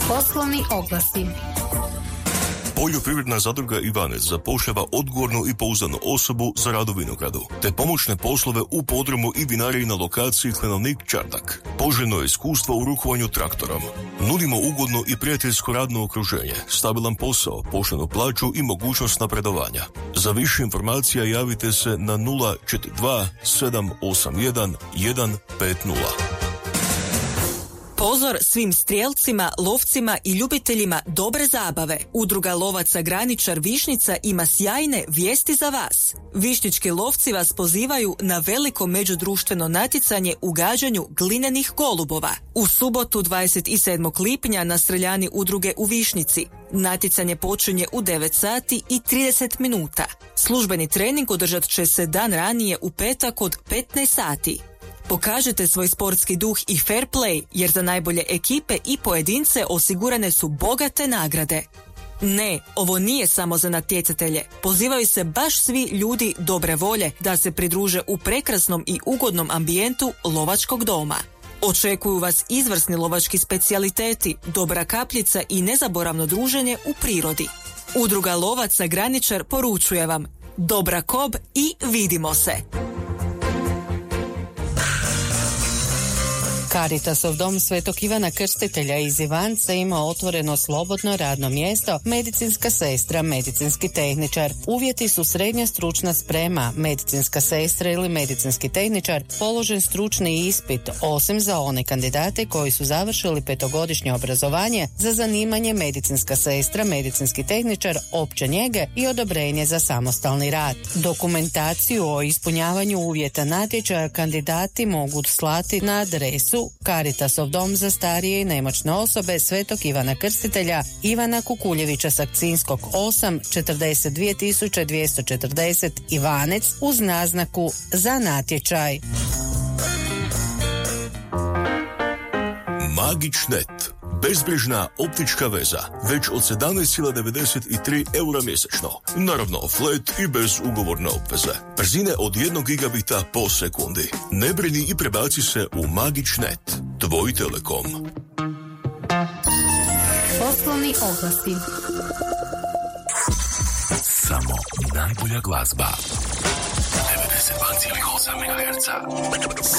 Poslovni oglasi. Poljoprivredna zadruga Ivanec zapošljava odgovornu i pouzdanu osobu za rad u vinogradu, te pomoćne poslove u podrumu i vinariji na lokaciji Hlenovnik Čardak. Poželjno je iskustvo u rukovanju traktorom. Nudimo ugodno i prijateljsko radno okruženje, stabilan posao, poštenu plaću i mogućnost napredovanja. Za više informacija javite se na 042 781 150. Pozor svim strijelcima, lovcima i ljubiteljima dobre zabave. Udruga lovaca Graničar Višnjica ima sjajne vijesti za vas. Višnjički lovci vas pozivaju na veliko međudruštveno natjecanje u gađanju glinenih golubova. U subotu 27. lipnja na streljani udruge u Višnjici. Natjecanje počinje u 9 sati i 30 minuta. Službeni trening održat će se dan ranije u petak od 15 sati. Pokažite svoj sportski duh i fair play, jer za najbolje ekipe i pojedince osigurane su bogate nagrade. Ne, ovo nije samo za natjecatelje. Pozivaju se baš svi ljudi dobre volje da se pridruže u prekrasnom i ugodnom ambijentu lovačkog doma. Očekuju vas izvrsni lovački specijaliteti, dobra kapljica i nezaboravno druženje u prirodi. Udruga lovaca Graničar poručuje vam: dobra kob i vidimo se! Caritasov dom Svetog Ivana Krstitelja iz Ivanca ima otvoreno slobodno radno mjesto, medicinska sestra, medicinski tehničar. Uvjeti su srednja stručna sprema, medicinska sestra ili medicinski tehničar, položen stručni ispit, osim za one kandidate koji su završili 5-godišnje obrazovanje za zanimanje medicinska sestra, medicinski tehničar, opće njege i odobrenje za samostalni rad. Dokumentaciju o ispunjavanju uvjeta natječaja kandidati mogu slati na adresu Caritasov dom za starije i nemoćne osobe Svetog Ivana Krstitelja, Ivana Kukuljevića Sakcinskog 8, 42240 Ivanec uz naznaku za natječaj. Magičnet. Bezbrižna optička veza, već od 17,93 eura mjesečno. Naravno, flat i bez ugovorne obveze. Brzine od 1 gigabita po sekundi. Ne brini i prebaci se u Magičnet. Tvoj Telekom. Poslovni oglasi. Samo najbolja glazba. 92,8 MHz.